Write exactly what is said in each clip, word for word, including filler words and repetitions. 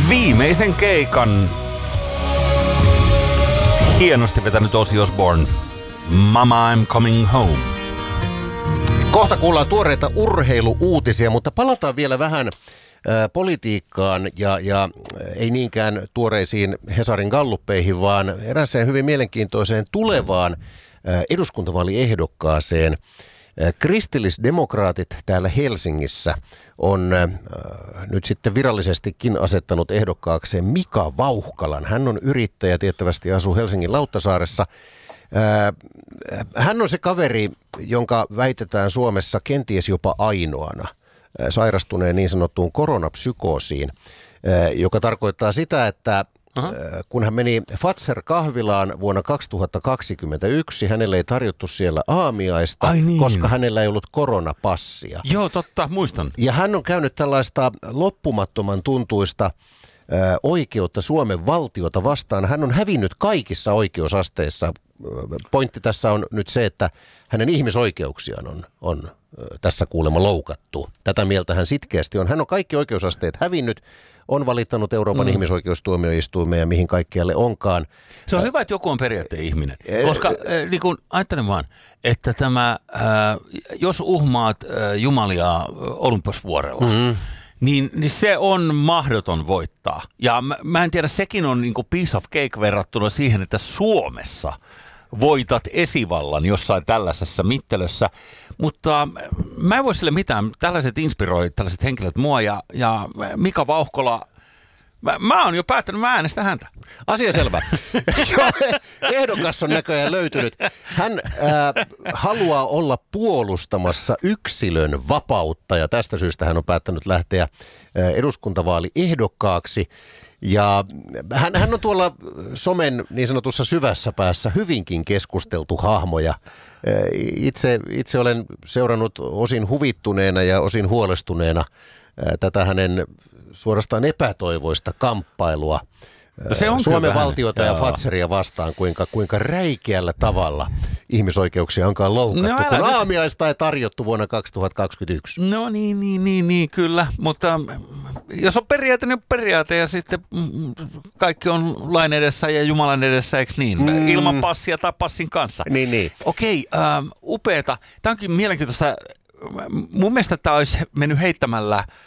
viimeisen keikan hienosti vetänyt Ozzy Osbourne. Mama, I'm coming home. Kohta kuullaan tuoreita urheiluuutisia, mutta palataan vielä vähän ä, politiikkaan ja, ja ei niinkään tuoreisiin Hesarin galluppeihin, vaan erääseen hyvin mielenkiintoiseen tulevaan ä, eduskuntavaaliehdokkaaseen. Ä, kristillisdemokraatit täällä Helsingissä on ä, nyt sitten virallisestikin asettanut ehdokkaakseen Mika Vauhkalan. Hän on yrittäjä, tiettävästi asuu Helsingin Lauttasaaressa. Hän on se kaveri, jonka väitetään Suomessa kenties jopa ainoana sairastuneen niin sanottuun koronapsykoosiin, joka tarkoittaa sitä, että Aha. kun hän meni Fazer-kahvilaan vuonna kaksituhattakaksikymmentäyksi, hänelle ei tarjottu siellä aamiaista, niin. koska hänellä ei ollut koronapassia. Joo, totta, muistan. Ja hän on käynyt tällaista loppumattoman tuntuista oikeutta Suomen valtiota vastaan. Hän on hävinnyt kaikissa oikeusasteissa. Pointti tässä on nyt se, että hänen ihmisoikeuksiaan on, on tässä kuulemma loukattu. Tätä mieltä hän sitkeästi on. Hän on kaikki oikeusasteet hävinnyt, on valittanut Euroopan mm. ihmisoikeustuomioistuimeen ja mihin kaikkialle onkaan. Se on hyvä, että joku on periaatteen ihminen, koska äh, niin kun, ajattelen vaan, että tämä, äh, jos uhmaat äh, jumalia Olympusvuorella, mm. Niin, niin se on mahdoton voittaa. Ja mä, mä en tiedä, sekin on niin kuin piece of cake verrattuna siihen, että Suomessa voitat esivallan jossain tällaisessa mittelössä. Mutta mä en voi sille mitään. Tällaiset inspiroi tällaiset henkilöt mua ja, ja Mika Vauhkola. Mä, mä oon jo päättänyt, mä äänestän häntä. Asia selvä. Ehdokas on näköjään löytynyt. Hän äh, haluaa olla puolustamassa yksilön vapautta ja tästä syystä hän on päättänyt lähteä äh, eduskuntavaaliehdokkaaksi. Ja hän, hän on tuolla somen niin sanotussa syvässä päässä hyvinkin keskusteltu hahmo ja äh, itse, itse olen seurannut osin huvittuneena ja osin huolestuneena äh, tätä hänen suorastaan epätoivoista kamppailua no se on Suomen valtiota ja Fazeria vastaan, kuinka, kuinka räikeällä tavalla ihmisoikeuksia onkaan loukattu, no, kun aamiaista ei tarjottu vuonna kaksituhattakaksikymmentäyksi. No niin, niin, niin, niin kyllä, mutta jos on periaate, niin on periaate ja sitten kaikki on lain edessä ja Jumalan edessä, eikö niin? Mm. Ilman passia tai passin kanssa. Niin, niin. Okei, äh, upeata. Tämä onkin mielenkiintoista. Mun mielestä tämä olisi mennyt heittämällä äh,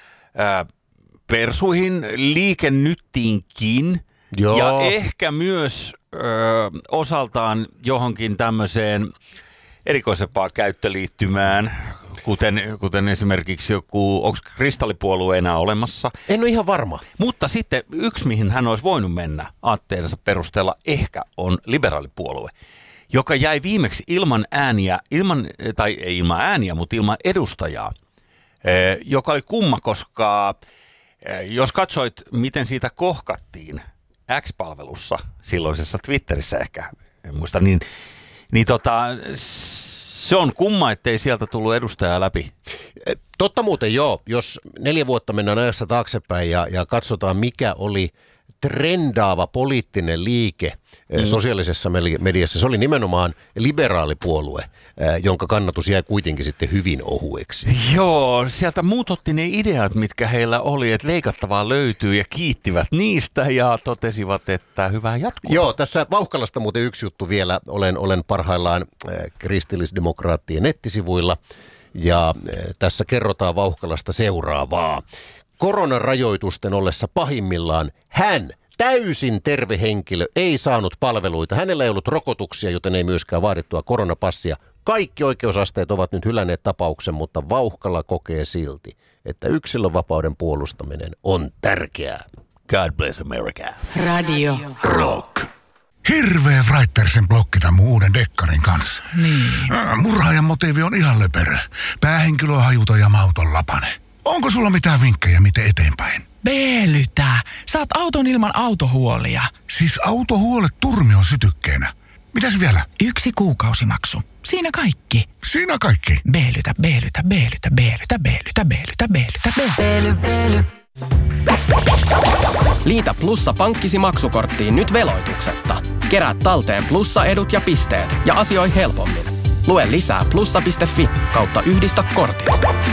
persuihin, liikennyttiinkin Joo. ja ehkä myös ö, osaltaan johonkin tämmöiseen erikoisempaan käyttöliittymään, kuten, kuten esimerkiksi joku, onko kristallipuolue enää olemassa? En ole ihan varma. Mutta sitten yksi, mihin hän olisi voinut mennä aatteensa perusteella, ehkä on liberaalipuolue, joka jäi viimeksi ilman ääniä, ilman, tai ei ilman ääniä, mutta ilman edustajaa, joka oli kumma, koska jos katsoit, miten siitä kohkattiin X-palvelussa, silloisessa Twitterissä ehkä, en muista, niin, niin tota, se on kumma, ettei sieltä tullut edustajaa läpi. Totta muuten joo, jos neljä vuotta mennään ajassa taaksepäin ja, ja katsotaan mikä oli trendaava poliittinen liike mm. sosiaalisessa mediassa. Se oli nimenomaan liberaalipuolue, jonka kannatus jäi kuitenkin sitten hyvin ohueksi. Joo, sieltä muut otti ne ideat, mitkä heillä oli, että leikattavaa löytyy ja kiittivät niistä ja totesivat, että hyvää jatkoa. Joo, tässä Vauhkalasta muuten yksi juttu vielä. Olen, olen parhaillaan kristillisdemokraattien nettisivuilla ja tässä kerrotaan Vauhkalasta seuraavaa. Koronarajoitusten ollessa pahimmillaan hän, täysin terve henkilö, ei saanut palveluita. Hänellä ei ollut rokotuksia, joten ei myöskään vaadittua koronapassia. Kaikki oikeusasteet ovat nyt hylänneet tapauksen, mutta Vauhkala kokee silti, että yksilönvapauden puolustaminen on tärkeää. God bless America. Radio Rock. Hirveä Writersin blokki tämän uuden dekkarin kanssa. Niin. Murhaajan motiivi on ihan löperö. Päähenkilö on hajuton ja mauton lapane. Onko sulla mitään vinkkejä, miten eteenpäin? Beelytä! Saat auton ilman autohuolia. Siis autohuolet turmion sytykkeenä. Mitäs vielä? Yksi kuukausimaksu. Siinä kaikki. Siinä kaikki? Beelytä, beelytä, beelytä, beelytä, beelytä, beelytä, beelytä, beely, beely. Liitä Plussa pankkisi maksukorttiin nyt veloituksetta. Kerää talteen Plussa-edut ja pisteet ja asioi helpommin. Lue lisää plussa piste fi kautta yhdistä kortit.